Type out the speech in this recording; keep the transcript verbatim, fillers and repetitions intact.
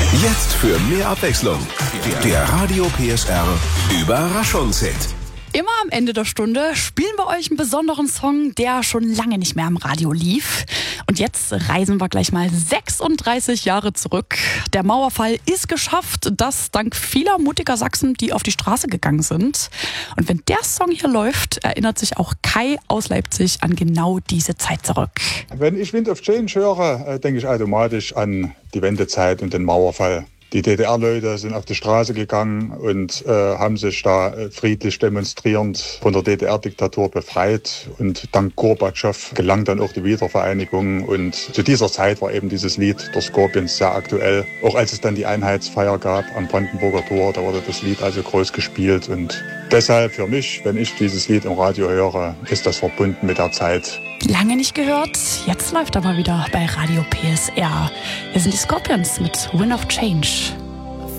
Jetzt für mehr Abwechslung. Der Radio P S R Überraschungshit. Immer am Ende der Stunde spielen wir euch einen besonderen Song, der schon lange nicht mehr am Radio lief. Und jetzt reisen wir gleich mal sechsunddreißig Jahre zurück. Der Mauerfall ist geschafft, das dank vieler mutiger Sachsen, die auf die Straße gegangen sind. Und wenn der Song hier läuft, erinnert sich auch Kai aus Leipzig an genau diese Zeit zurück. Wenn ich Wind of Change höre, denke ich automatisch an die Wendezeit und den Mauerfall. Die D D R-Leute sind auf die Straße gegangen und äh, haben sich da äh, friedlich demonstrierend von der D D R-Diktatur befreit. Und dank Gorbatschow gelang dann auch die Wiedervereinigung. Und zu dieser Zeit war eben dieses Lied der Scorpions sehr aktuell. Auch als es dann die Einheitsfeier gab am Brandenburger Tor, da wurde das Lied also groß gespielt. Und deshalb für mich, wenn ich dieses Lied im Radio höre, ist das verbunden mit der Zeit. Lange nicht gehört, jetzt läuft er mal wieder bei Radio P S R. Hier sind die Scorpions mit Wind of Change.